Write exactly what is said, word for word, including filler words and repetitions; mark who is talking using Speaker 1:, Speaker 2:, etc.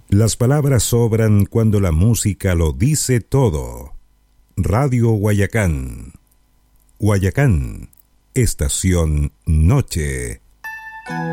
Speaker 1: Las palabras sobran cuando la música lo dice todo. Radio Guayacán. Guayacán, Estación Noche.